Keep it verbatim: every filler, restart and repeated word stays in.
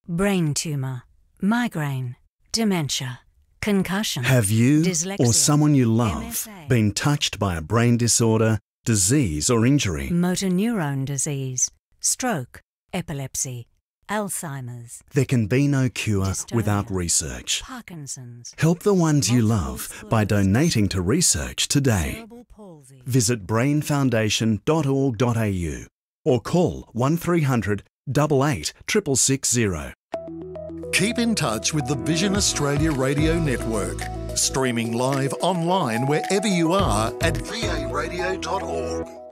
brain tumour, migraine, dementia, concussion. Have you dyslexia, or someone you love M S A, been touched by a brain disorder, disease or injury? motor neurone disease, stroke, epilepsy, Alzheimer's, There can be no cure Dystonia, without research. Parkinson's, Help the ones you multiple love by sclerosis, donating to research today. cerebral palsy. Visit brain foundation dot org dot a u or call one three hundred, eight eight, six six six zero. Keep in touch with the Vision Australia Radio Network. Streaming live online wherever you are at v a radio dot org.